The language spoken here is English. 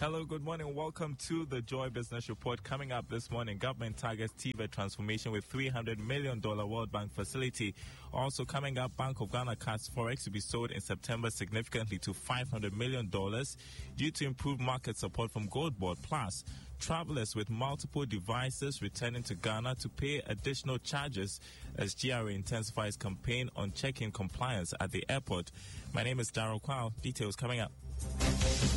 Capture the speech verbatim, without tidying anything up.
Hello, good morning. Welcome to the Joy Business Report. Coming up this morning, government targets T V E T transformation with three hundred million dollars World Bank facility. Also coming up, Bank of Ghana cuts Forex to be sold in September significantly to five hundred million dollars due to improved market support from Gold Board. Plus, travelers with multiple devices returning to Ghana to pay additional charges as G R A intensifies campaign on check-in compliance at the airport. My name is Darryl Kwao. Details coming up.